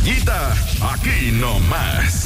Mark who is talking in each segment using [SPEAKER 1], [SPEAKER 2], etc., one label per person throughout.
[SPEAKER 1] Gallita, aquí nomás.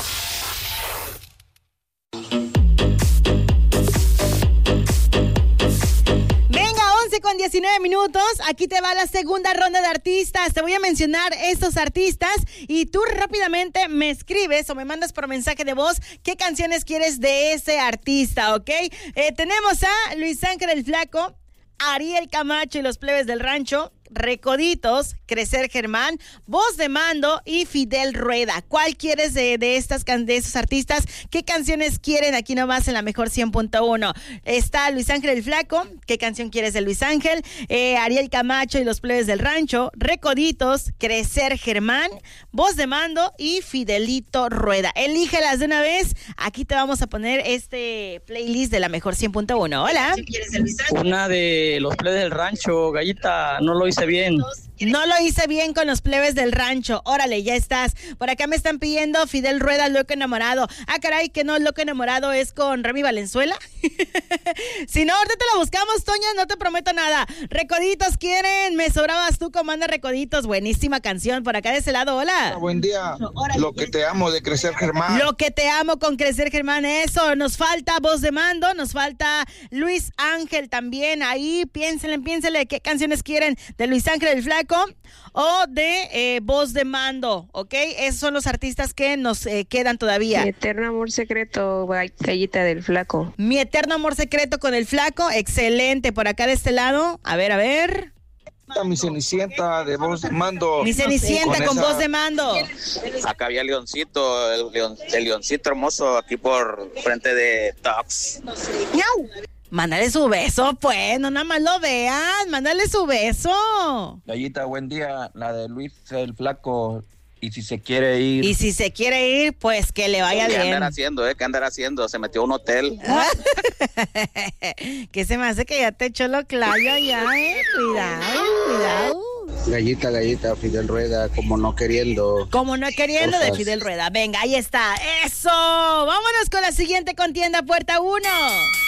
[SPEAKER 2] Con 19 minutos, aquí te va la segunda ronda de artistas. Te voy a mencionar estos artistas y tú rápidamente me escribes o me mandas por mensaje de voz qué canciones quieres de ese artista, ¿ok? Tenemos a Luis Ángel el Flaco, Ariel Camacho y los Plebes del Rancho, Recoditos, Crecer Germán, Voz de Mando y Fidel Rueda. ¿Cuál quieres de esos artistas? ¿Qué canciones quieren aquí nomás en la mejor 100.1? Está Luis Ángel el Flaco. ¿Qué canción quieres de Luis Ángel? Ariel Camacho y los Plebes del Rancho, Recoditos, Crecer Germán, Voz de Mando y Fidelito Rueda. Elígelas de una vez. Aquí te vamos a poner este playlist de la mejor 100.1. Hola.
[SPEAKER 3] Una de los Plebes del Rancho, Gallita, no lo hice bien.
[SPEAKER 2] No lo hice bien con los Plebes del Rancho. Órale, ya estás. Por acá me están pidiendo Fidel Rueda, Loco Enamorado. Ah, caray, que no, Loco Enamorado es con Remy Valenzuela. Si no, ahorita te la buscamos, Toña, no te prometo nada. Recoditos quieren, Me Sobrabas Tú, comanda Recoditos. Buenísima canción. Por acá de ese lado, hola.
[SPEAKER 4] Buen día. Lo que te amo de Crecer Germán.
[SPEAKER 2] Lo que te amo con Crecer Germán, eso. Nos falta Voz de Mando, nos falta Luis Ángel también. Ahí, piénsenle qué canciones quieren de Luis Ángel el Flaco o de Voz de Mando, ¿ok? Esos son los artistas que nos quedan todavía.
[SPEAKER 5] Mi eterno amor secreto, Gallita del Flaco.
[SPEAKER 2] Mi eterno amor secreto con el Flaco, excelente. Por acá de este lado, a ver.
[SPEAKER 4] Mi Cenicienta de Voz de Mando.
[SPEAKER 2] Mi Cenicienta con Voz de Mando.
[SPEAKER 6] Acá había Leoncito, el Leoncito hermoso aquí por frente de Tox.
[SPEAKER 2] Mándale su beso, pues, no nada más lo vean, mándale su beso.
[SPEAKER 7] Gallita, buen día, la de Luis el Flaco, y si se quiere ir.
[SPEAKER 2] Y si se quiere ir, pues que le vaya bien.
[SPEAKER 6] ¿Qué andar haciendo? Se metió a un hotel.
[SPEAKER 2] Que se me hace que ya te echó lo clayo ya, Cuidado.
[SPEAKER 8] Gallita, Fidel Rueda, como no queriendo.
[SPEAKER 2] Como no queriendo de Fidel Rueda. Venga, ahí está. ¡Eso! Vámonos con la siguiente contienda, puerta 1.